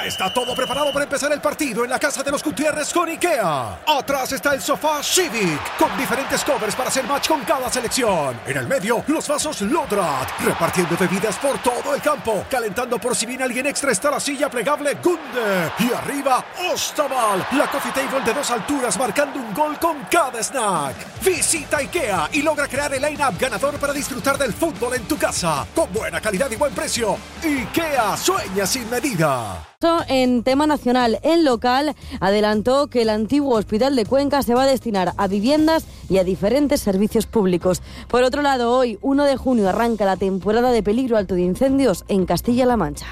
Ya está todo preparado para empezar el partido en la casa de los Gutiérrez con IKEA. Atrás está el sofá Civic, con diferentes covers para hacer match con cada selección. En el medio, los vasos Lodrat, repartiendo bebidas por todo el campo. Calentando por si viene alguien extra está la silla plegable Gunde. Y arriba, Ostaval, la coffee table de 2 alturas marcando un gol con cada snack. Visita IKEA y logra crear el line-up ganador para disfrutar del fútbol en tu casa. Con buena calidad y buen precio. IKEA, sueña sin medida. En tema nacional, el local adelantó que el antiguo Hospital de Cuenca se va a destinar a viviendas y a diferentes servicios públicos. Por otro lado, hoy, 1 de junio, arranca la temporada de peligro alto de incendios en Castilla-La Mancha.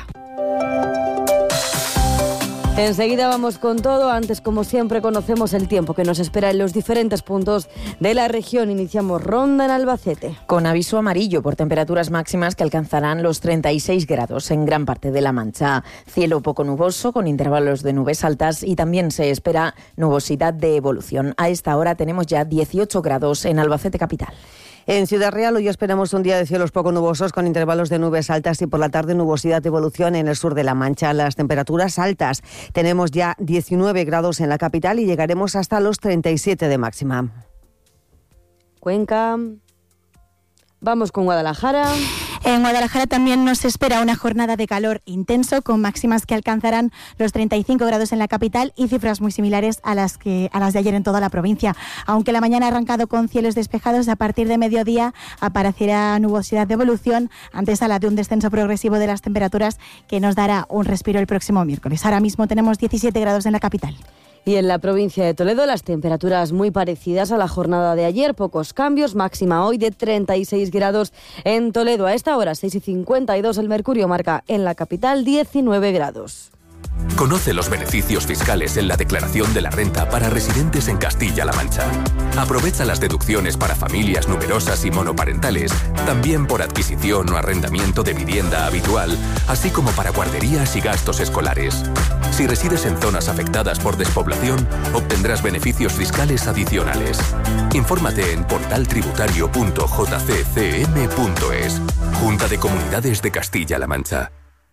Enseguida vamos con todo. Antes, como siempre, conocemos el tiempo que nos espera en los diferentes puntos de la región. Iniciamos ronda en Albacete. Con aviso amarillo por temperaturas máximas que alcanzarán los 36 grados en gran parte de La Mancha. Cielo poco nuboso con intervalos de nubes altas y también se espera nubosidad de evolución. A esta hora tenemos ya 18 grados en Albacete capital. En Ciudad Real hoy esperamos un día de cielos poco nubosos con intervalos de nubes altas y por la tarde nubosidad de evolución en el sur de La Mancha. Las temperaturas altas. Tenemos ya 19 grados en la capital y llegaremos hasta los 37 de máxima. Cuenca. Vamos con Guadalajara. En Guadalajara también nos espera una jornada de calor intenso con máximas que alcanzarán los 35 grados en la capital y cifras muy similares a las de ayer en toda la provincia. Aunque la mañana ha arrancado con cielos despejados, a partir de mediodía aparecerá nubosidad de evolución antes a la de un descenso progresivo de las temperaturas que nos dará un respiro el próximo miércoles. Ahora mismo tenemos 17 grados en la capital. Y en la provincia de Toledo las temperaturas muy parecidas a la jornada de ayer, pocos cambios, máxima hoy de 36 grados en Toledo. A esta hora, 6:52, el mercurio marca en la capital 19 grados. Conoce los beneficios fiscales en la declaración de la renta para residentes en Castilla-La Mancha. Aprovecha las deducciones para familias numerosas y monoparentales, también por adquisición o arrendamiento de vivienda habitual, así como para guarderías y gastos escolares. Si resides en zonas afectadas por despoblación, obtendrás beneficios fiscales adicionales. Infórmate en portaltributario.jccm.es. Junta de Comunidades de Castilla-La Mancha.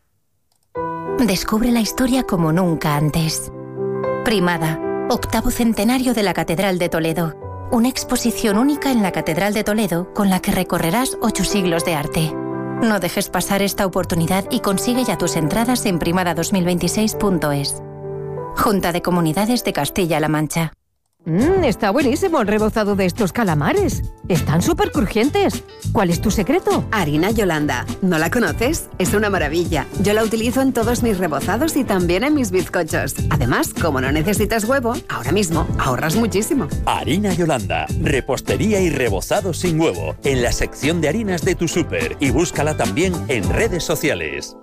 Descubre la historia como nunca antes. Primada, 8º centenario de la Catedral de Toledo. Una exposición única en la Catedral de Toledo con la que recorrerás 8 siglos de arte. No dejes pasar esta oportunidad y consigue ya tus entradas en primada2026.es. Junta de Comunidades de Castilla-La Mancha. Está buenísimo el rebozado de estos calamares. Están súper crujientes. ¿Cuál es tu secreto? Harina Yolanda. ¿No la conoces? Es una maravilla. Yo la utilizo en todos mis rebozados y también en mis bizcochos. Además, como no necesitas huevo, ahora mismo ahorras muchísimo. Harina Yolanda. Repostería y rebozado sin huevo. En la sección de harinas de tu súper. Y búscala también en redes sociales.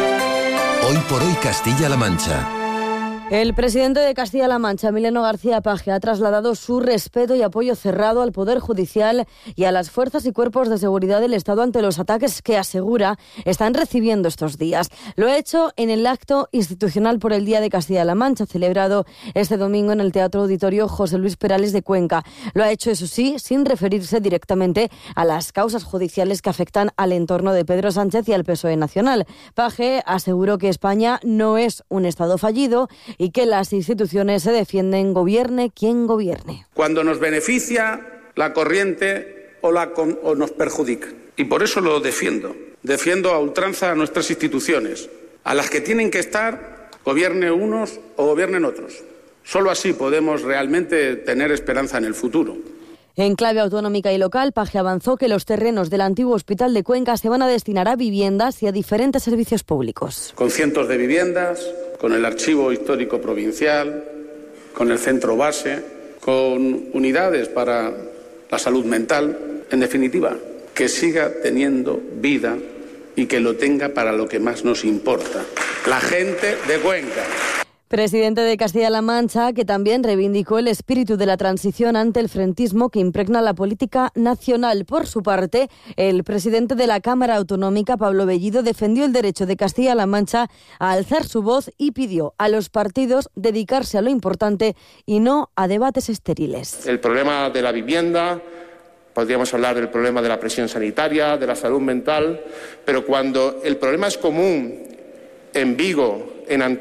Hoy por hoy Castilla-La Mancha. El presidente de Castilla-La Mancha, Emiliano García Paje, ha trasladado su respeto y apoyo cerrado al Poder Judicial y a las fuerzas y cuerpos de seguridad del Estado ante los ataques que, asegura, están recibiendo estos días. Lo ha hecho en el acto institucional por el Día de Castilla-La Mancha, celebrado este domingo en el Teatro Auditorio José Luis Perales de Cuenca. Lo ha hecho, eso sí, sin referirse directamente a las causas judiciales que afectan al entorno de Pedro Sánchez y al PSOE nacional. Paje aseguró que España no es un Estado fallido y que las instituciones se defienden, gobierne quien gobierne. Cuando nos beneficia la corriente o nos perjudica. Y por eso lo defiendo. Defiendo a ultranza a nuestras instituciones, a las que tienen que estar, gobierne unos o gobiernen otros. Solo así podemos realmente tener esperanza en el futuro. En clave autonómica y local, Paje avanzó que los terrenos del antiguo Hospital de Cuenca se van a destinar a viviendas y a diferentes servicios públicos. Con cientos de viviendas, con el Archivo Histórico Provincial, con el Centro Base, con unidades para la salud mental, en definitiva, que siga teniendo vida y que lo tenga para lo que más nos importa, la gente de Cuenca. Presidente de Castilla-La Mancha, que también reivindicó el espíritu de la transición ante el frentismo que impregna la política nacional. Por su parte, el presidente de la Cámara Autonómica, Pablo Bellido, defendió el derecho de Castilla-La Mancha a alzar su voz y pidió a los partidos dedicarse a lo importante y no a debates estériles. El problema de la vivienda, podríamos hablar del problema de la presión sanitaria, de la salud mental, pero cuando el problema es común en Vigo, en